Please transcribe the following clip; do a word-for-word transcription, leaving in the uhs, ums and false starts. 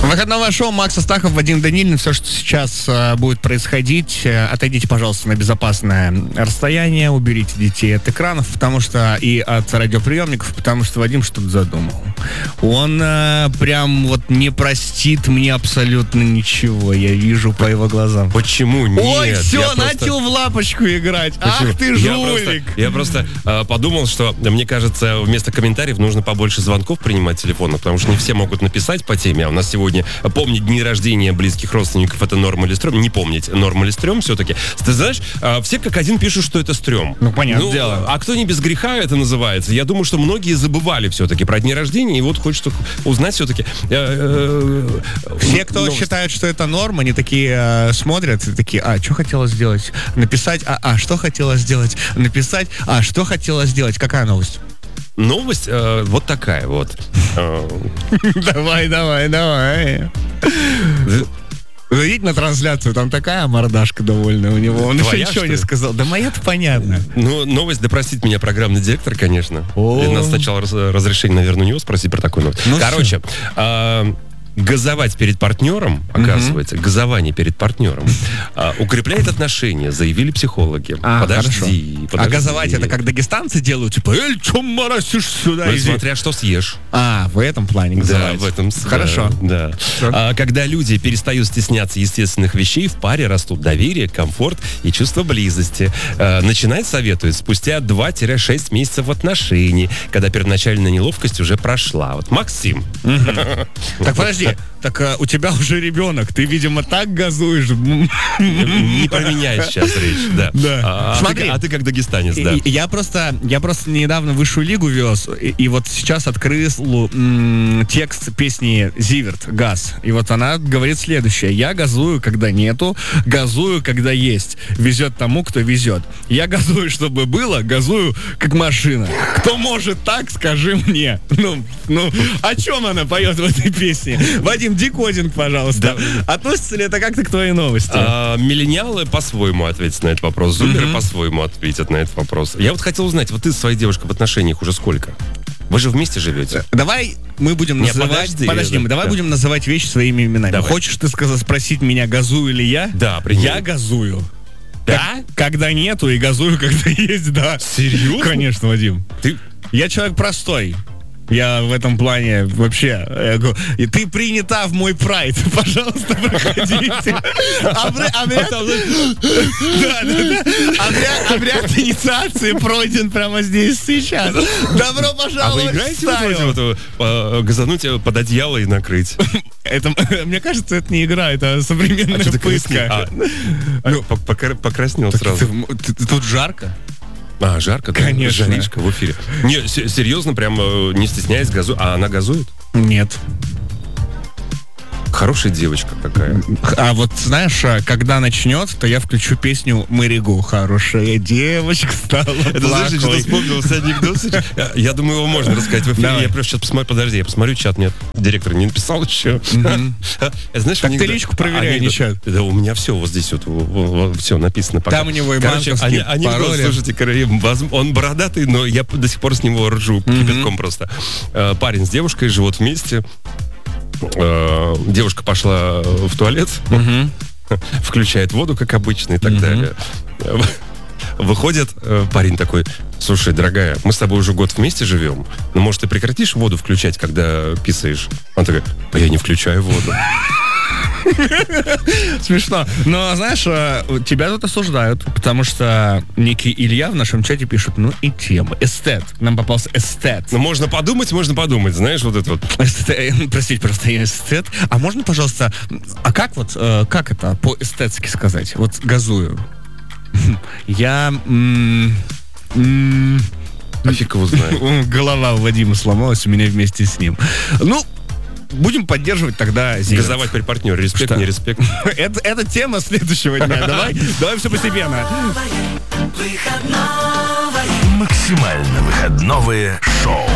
Выходное шоу Макс Астахов, Вадим Данилин. Все, что сейчас э, будет происходить, э, отойдите, пожалуйста, на безопасное расстояние, уберите детей от экранов, потому что и от радиоприемников, потому что Вадим что-то задумал. Он э, прям вот не простит мне абсолютно ничего, я вижу по его глазам. Почему нет? Ой, все, я начал просто... в лапочку играть. Почему? Ах ты жулик! Я просто, я просто э, подумал, что, мне кажется, вместо комментариев нужно побольше звонков принимать телефонных, потому что не все могут написать по теме, а у нас сегодня помнить дни рождения близких родственников, это норм или стрём. Не помнить, норм или стрём все-таки. Ты знаешь, все как один пишут, что это стрём. Ну, понятное ну, дело. А кто не без греха это называется? Я думаю, что многие забывали все-таки про дни рождения, и вот хочется узнать все-таки. Все, кто новость. Считают, что это норм, они такие э, смотрят и такие, а, что хотела сделать? Написать, а, а, что хотела сделать? Написать, а, что хотела сделать? Какая новость? Новость э, вот такая вот. Давай, давай, давай. Зайдите на трансляцию, там такая мордашка довольная у него. Он еще ничего не сказал. Да моя-то понятно. Ну, новость, да простит меня программный директор, конечно. Надо сначала разрешение, наверное, у него спросить про такую новость. Короче, газовать перед партнером, оказывается, mm-hmm. газование перед партнером а, укрепляет отношения, заявили психологи. А, подожди, подожди. А газовать это как дагестанцы делают? Типа, эль, чё моросишь сюда? Ну, смотря что съешь. А, в этом плане газовать. Да, в этом. Хорошо. Да. да. А, когда люди перестают стесняться естественных вещей, в паре растут доверие, комфорт и чувство близости. А, начинать советуют спустя два-шесть месяцев отношений, когда первоначальная неловкость уже прошла. Вот Максим. Так, подожди. Так а, у тебя уже ребенок, ты, видимо, так газуешь. Не про меня сейчас речь, да. да. А, Смотри, а, ты, а ты как дагестанец, да. И, я, просто, я просто недавно высшую лигу вез, и, и вот сейчас открыл м- текст песни «Зиверт», «Газ». И вот она говорит следующее. Я газую, когда нету, газую, когда есть. Везет тому, кто везет. Я газую, чтобы было, газую, как машина. Кто может так, скажи мне. Ну, ну, о чем она поет в этой песне? Вадим, декодинг, пожалуйста. Да. Относится ли это как-то к твоей новости? А, миллениалы по-своему ответят на этот вопрос. Зумеры mm-hmm. по-своему ответят на этот вопрос. Я вот хотел узнать, вот ты с своей девушкой в отношениях уже сколько? Вы же вместе живете. Давай мы будем Нет, называть... Подожди, подожди мы, давай да. будем называть вещи своими именами. Давай. Хочешь ты сказать, спросить меня, газую ли я? Да, принял. Я газую. Да? Как, когда нету, и газую, когда есть, да. Серьезно? Конечно, Вадим. Ты... Я человек простой. Я в этом плане вообще... Я говорю, и ты принята в мой прайд. Пожалуйста, проходите. Обряд инициации пройден прямо здесь сейчас. Добро пожаловать. А вы играете вот вот газануть под одеяло и накрыть? Это, мне кажется, это не игра, это современная а пытка. А, ну, покраснел так сразу. Ты, ты, тут жарко. А, жарко, да? Конечно. Жаришка в эфире. Не, с- серьезно, прям не стесняясь, газует. А она газует? Нет. Хорошая девочка какая. А вот знаешь, когда начнет, то я включу песню Мэригу. Хорошая девочка стала. Это знаешь, я что-то вспомнился анекдот. Я думаю, его можно рассказать в эфире. Я просто сейчас посмотрю, подожди, я посмотрю чат, нет. Директор не написал еще. Знаешь, так ты личку проверяй, не чат. Да, у меня все вот здесь вот все написано. Там у него и банковские пароли. Слушайте, он бородатый, но я до сих пор с него ржу кипятком просто. Парень с девушкой живут вместе. Девушка пошла в туалет, uh-huh. включает воду, как обычно, и так uh-huh. далее. Выходит парень такой: слушай, дорогая, мы с тобой уже год вместе живем, но, может, ты прекратишь воду включать, когда писаешь? Она такая: а я не включаю воду. Смешно. Но, знаешь, тебя тут осуждают, потому что некий Илья в нашем чате пишет, ну и тема. Эстет. Нам попался эстет. Ну, можно подумать, можно подумать, знаешь, вот это вот. Эстет. Простите, просто я эстет. А можно, пожалуйста, а как вот, как это по-эстетски сказать? Вот газую. Я... А фиг его знает. Голова у Вадима сломалась, у меня вместе с ним. Ну, будем поддерживать тогда Зиверт. Газовать при партнере. Респект, что? Не респект. это, это тема следующего дня. Давай, давай все постепенно. Максимально выходновые шоу.